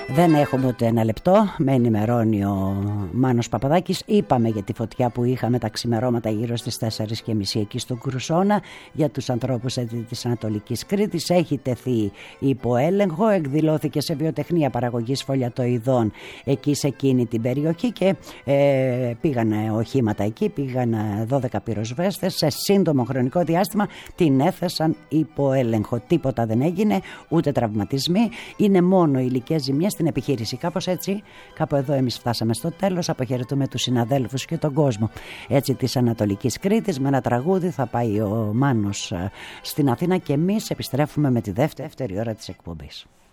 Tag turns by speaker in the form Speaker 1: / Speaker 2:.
Speaker 1: Δεν έχουμε ούτε ένα λεπτό, με ενημερώνει ο Μάνος Παπαδάκης. Είπαμε για τη φωτιά που είχαμε τα ξημερώματα γύρω στις 4:30 εκεί στον Κρουσόνα. Για τους ανθρώπους της Ανατολικής Κρήτης έχει τεθεί υπό έλεγχο. Εκδηλώθηκε σε βιοτεχνία παραγωγής φωλιατοειδών εκεί σε εκείνη την περιοχή και πήγαν οχήματα εκεί, πήγαν 12 πυροσβέστες. Σε σύντομο χρονικό διάστημα την έθεσαν υπό έλεγχο. Τίποτα δεν έγινε, ούτε τραυματισμοί. Είναι μόνο υλικές ζημιές στην επιχείρηση. Κάπως έτσι, κάπου εδώ εμείς φτάσαμε στο τέλος. Αποχαιρετούμε τους συναδέλφους και τον κόσμο έτσι της Ανατολικής Κρήτης. Με ένα τραγούδι θα πάει ο Μάνος στην Αθήνα και εμείς επιστρέφουμε με τη δεύτερη ώρα της εκπομπής.